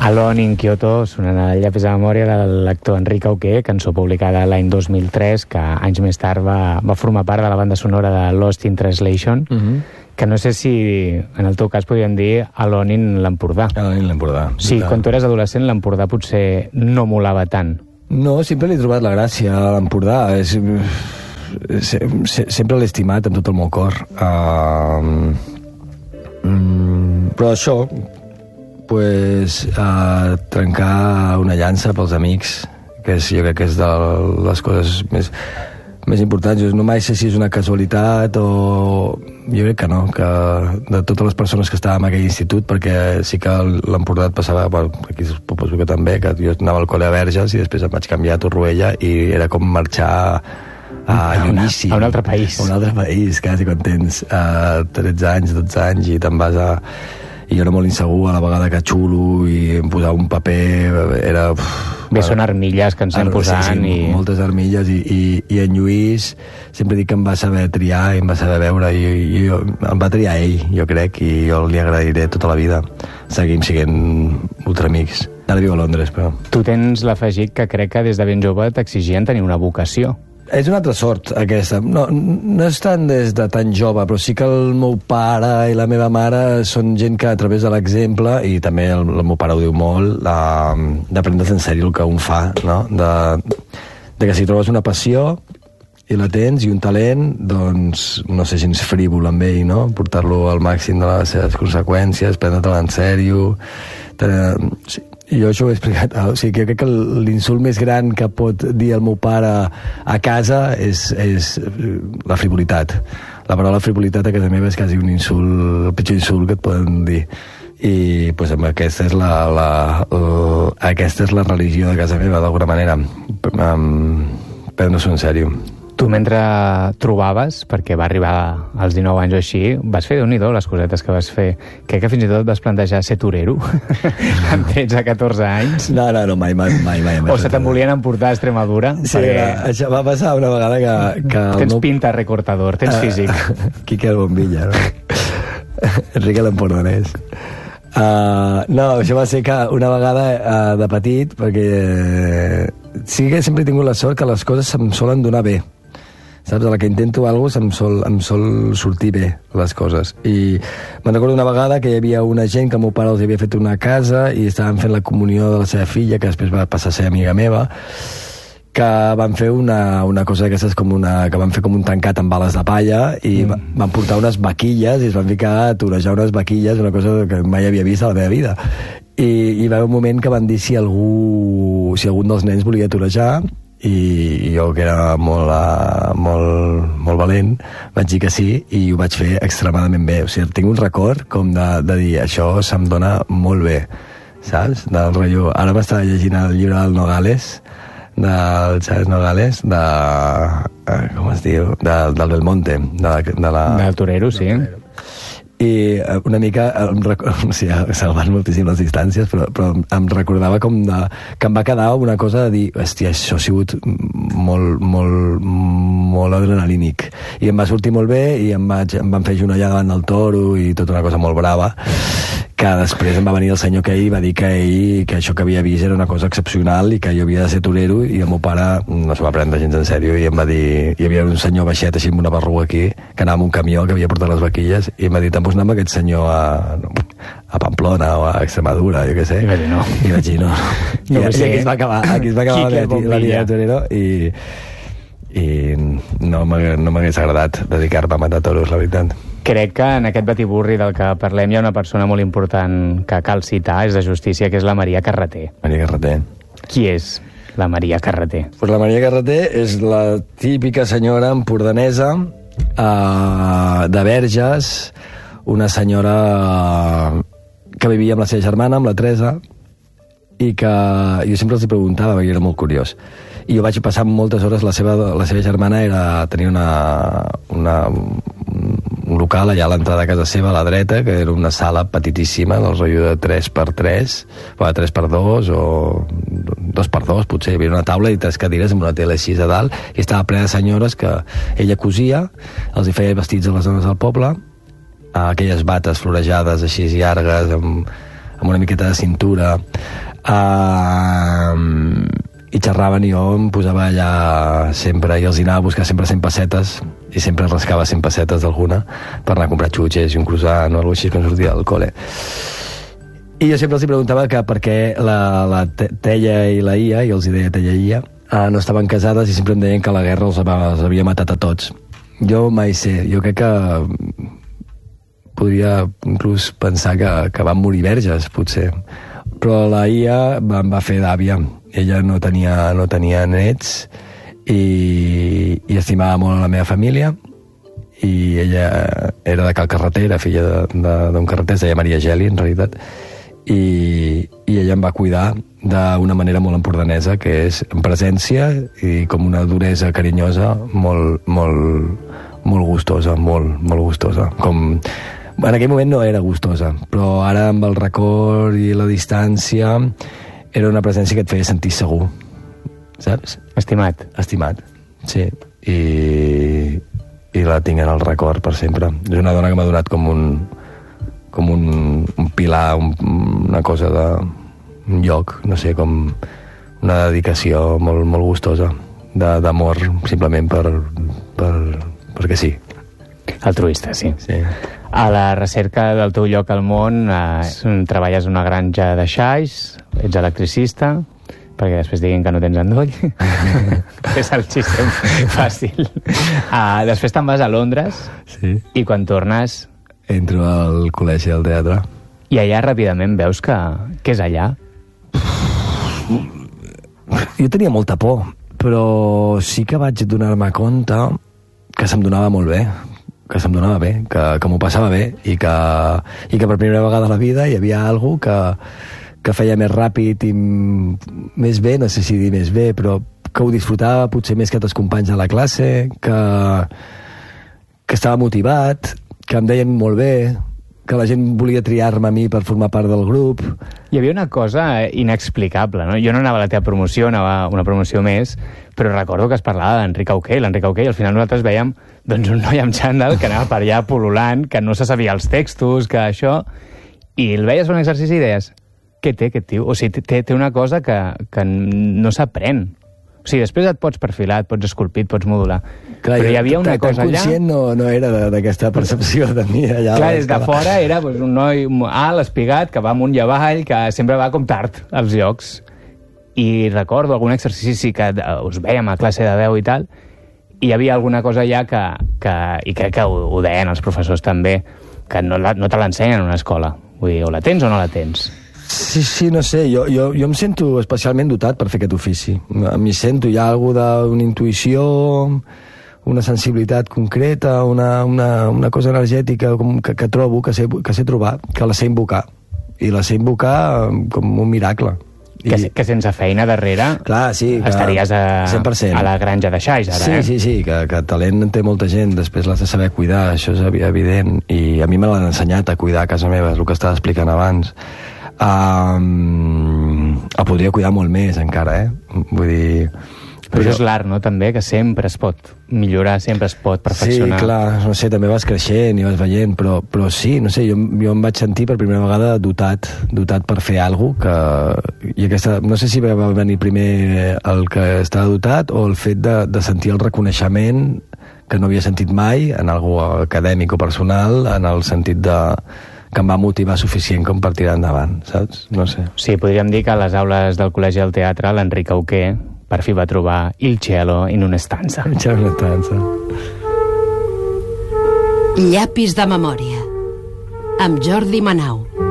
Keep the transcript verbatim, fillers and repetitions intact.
Alone in Kyoto, sonant a llapis de memòria de l'actor Enric Auqué, cançó publicada l'any dos mil tres, que anys més tard va, va formar part de la banda sonora de Lost in Translation, uh-huh. que no sé si en el teu cas podríem dir Alone in l'Empordà. Alone in l'Empordà. Sí, quan tu eres adolescent l'Empordà potser no molava tant. No, sempre l'he trobat la gràcia a l'Empordà. És... Se, se, sempre l'he estimat amb tot el meu cor. Uh, mm, però això, pues, uh, trencar una llança pels amics, que és, jo crec que és de les coses més, més importants. No mai sé si és una casualitat o... Jo crec que no, que de totes les persones que estàvem a aquell institut, perquè sí que l'Empordà et passava, bueno, aquí suposo que també, que jo anava al col·le a Verges i després em vaig canviar a Torroella i era com marxar a Llunici. A un altre país. A un altre país, quasi quan tens uh, tretze anys, dotze anys i te'n vas a... I jo era molt insegur, a la vegada que xulo i em posava un paper, era... Uf, Bé, bueno, són armilles que ens anem posant. Sí, sí, i... moltes armilles i, i, i en Lluís sempre dic que em va saber triar i em va saber veure i, i jo, em va triar ell, jo crec, i jo li agrairé tota la vida. Seguim sent ultramics. Ara viu a Londres, però... Tu tens l'afegit que crec que des de ben jove t'exigien tenir una vocació. És una altra sort, aquesta. No, no és tant des de tan jove, però sí que el meu pare i la meva mare són gent que a través de l'exemple, i també el, el meu pare ho diu molt, de prendre's en sèrio el que un fa, no? De, de que si trobes una passió i la tens, i un talent, doncs no sé, gens frívol amb ell, no? Portar-lo al màxim de les seves conseqüències, prendre-te'l en sèrio... Sí. I jo això ho he explicat. O sigui, que crec que l'insult més gran que pot dir el meu pare a casa és, és la frivolitat. La paraula frivolitat a casa meva és quasi un insult, el pitjor insult que et poden dir. I pues, aquesta, és la, la, la, aquesta és la religió de casa meva, d'alguna manera. Um, prendre-s'ho en sèrio. Tu, mentre trobaves, perquè va arribar als dinou anys o així, vas fer Déu-n'hi-do les cosetes que vas fer. Crec que fins i tot vas plantejar ser torero amb tretze a catorze anys. No, no, no, mai, mai, mai. mai o se te'n volien emportar a Extremadura. Sí, perquè... això va passar una vegada que... que tens meu... pinta recortador, tens uh, físic. Quique el Bombilla, no? Enrique l'Empordanès. Uh, no, això va ser que una vegada uh, de petit, perquè uh, sí que sempre he tingut la sort que les coses se'm solen donar bé. Saps? A la que intento alguna cosa em sol, em sol sortir bé les coses. I me'n recordo una vegada que hi havia una gent que el meu pare els havia fet una casa i estaven fent la comunió de la seva filla, que després va passar a ser amiga meva, que van fer una, una cosa d'aquestes com una... que van fer com un tancat amb bales de palla i mm. van portar unes vaquilles i es van ficar a torejar unes vaquilles, una cosa que mai havia vist a la meva vida. I, i va haver un moment que van dir si algú si algun dels nens volia torejar, i jo, que era molt, uh, molt, molt valent, vaig dir que sí i ho vaig fer extremadament bé. O sigui, tinc un record com de, de dir això se'm dona molt bé, saps? Del rotllo... Ara m'estava llegint el llibre del Nogales, del Chávez Nogales, de... Uh, com es diu? De, del Belmonte, de, de la... Del torero, sí. Del torero. I una mica, o sigui, salvant moltíssim les distàncies, però, però em recordava com de, que em va quedar una cosa de dir, hòstia, això ha sigut molt, molt, molt adrenalínic. I em va sortir molt bé i em, vaig, em van fer genolla davant del toro i tota una cosa molt brava, que després em va venir el senyor que ell va dir que ell, que això que havia vist era una cosa excepcional i que jo havia de ser torero, i el meu pare no s'ho va prendre gens en sèrio i em va dir, hi havia un senyor baixet així amb una barruga aquí, que anava amb un camió que havia portat les vaquilles, i em va dir, te'n pots anar amb aquest senyor a, a Pamplona o a Extremadura, jo què sé. I vaig dir no. I vaig dir no. I, no I aquí es va acabar, aquí es va acabar la, la vida de torero, i, i no m'hagués agradat dedicar-me a matar toros, la veritat. Crec que en aquest batiburri del que parlem hi ha una persona molt important que cal citar, és de justícia, que és la Maria Carreter. Maria Carreter. Qui és la Maria Carreter? Pues la Maria Carreter és la típica senyora empordanesa uh, de Verges, una senyora que vivia amb la seva germana, amb la Teresa, i que jo sempre els preguntava, perquè era molt curiós. I jo vaig passar moltes hores, la seva, la seva germana era, tenia una, una, un local allà a l'entrada de casa seva, a la dreta, que era una sala petitíssima, del rotllo de tres per tres, o de tres per dos, o dos per dos, potser. Hi havia una taula i tres cadires amb una tele així a dalt, i estava plena de senyores que ella cosia, els hi feia vestits a les dones del poble, aquelles bates florejades així llargues, amb, amb una miqueta de cintura, uh, i xerraven i jo em posava allà sempre, i els hi anava a buscar sempre cent pessetes, i sempre rascava cent pessetes d'alguna per anar a comprar xutxes i un croissant o alguna cosa així quan sortia del col·le. I jo sempre els preguntava que per què la, la Teia i la Ia, i els hi deia Teia i Ia, uh, no estaven casades, i sempre em deien que la guerra els, els havia matat a tots. Jo mai sé, jo crec que podria inclús pensar que, que van morir verges, potser. Però la Ia em va fer d'àvia. Ella no tenia, no tenia nets i, i estimava molt a la meva família, i ella era de Cal Carreter, era filla d'un carreter, es deia Maria Geli, en realitat, i, i ella em va cuidar d'una manera molt empordanesa, que és en presència i com una duresa carinyosa molt, molt, molt gustosa, molt, molt gustosa. Com, en aquell moment no era gustosa, però ara amb el record i la distància era una presència que et feia sentir segur, saps? Estimat. Estimat, sí. I, i la tinc en el record per sempre. És una dona que m'ha donat com un, com un, un pilar, un, una cosa de... un lloc, no sé, com una dedicació molt, molt gustosa d'amor, simplement per, per, perquè sí. Altruista, sí. Sí. A la recerca del teu lloc al món, eh, treballes en una granja de xais, ets electricista, perquè després diguin que no tens endoll. És el xiste fàcil. Uh, després te'n vas a Londres, sí. I quan tornes... Entro al col·legi del teatre. I allà ràpidament veus que... Què és allà? Jo tenia molta por, però sí que vaig donar-me compte que se'm donava molt bé, que se'm donava bé, que, que m'ho passava bé, i que, i que per primera vegada a la vida hi havia alguna que, que feia més ràpid i més bé, no sé si dir més bé, però que ho disfrutava potser més que els companys de la classe, que, que estava motivat, que em deien molt bé, que la gent volia triar-me a mi per formar part del grup. Hi havia una cosa inexplicable, no? Jo no anava a la teva promoció, anava a una promoció més, però recordo que es parlava d'Enric Auqué, l'Enric Auqué, i al final nosaltres veiem doncs, un noi amb xandall que anava per allà pol·lulant, que no se sabia els textos, que això... I el veies fer un exercici i deies, què té aquest tio? O sigui, té, té una cosa que, que no s'aprèn. O sigui, després et pots perfilar, et pots esculpir, et pots modular. Clar, però hi havia una cosa allà... Tan conscient no, no era d'aquesta percepció de mi allà. Clar, des de fora era pues, un noi alt, espigat, que va amunt i avall, que sempre va com tard als llocs. I recordo algun exercici que us vèiem a classe de veu i tal, i hi havia alguna cosa allà que, que i crec que ho, ho deien els professors també, que no, la, no te l'ensenyen en una escola. Vull dir, o la tens o no la tens. Sí, sí, no sé, jo, jo, jo em sento especialment dotat per fer aquest ofici. M'hi sento, hi ha alguna d'una intuïció, una sensibilitat concreta, una, una, una cosa energètica que, que trobo, que sé, que sé trobar, que la sé invocar. I la sé invocar com un miracle. Que, I... que sense feina darrere clar, sí, que estaries a, cent per cent. A la granja de xais, ara, sí, eh? Sí, sí, que, que talent en té molta gent, després l'has de saber cuidar, això és evident, i a mi me l'han ensenyat a cuidar a casa meva, és el que estava explicant abans. Um, el podria cuidar molt més encara, eh? Vull dir... Però això és l'art, no?, també, que sempre es pot millorar, sempre es pot perfeccionar. Sí, clar, no sé, també vas creixent i vas veient, però, però sí, no sé, jo, jo em vaig sentir per primera vegada dotat, dotat per fer alguna cosa, que... I aquesta, no sé si va venir primer el que estava dotat o el fet de, de sentir el reconeixement que no havia sentit mai en algú acadèmic o personal, en el sentit de... que em va motivar suficient com per tirar endavant, saps? No sé. Sí, podríem dir que a les aules del Col·legi del Teatre l'Enric Auqué per fi va trobar il cielo in una stanza. Il cielo in una stanza. Llapis de memòria amb Jordi Manau.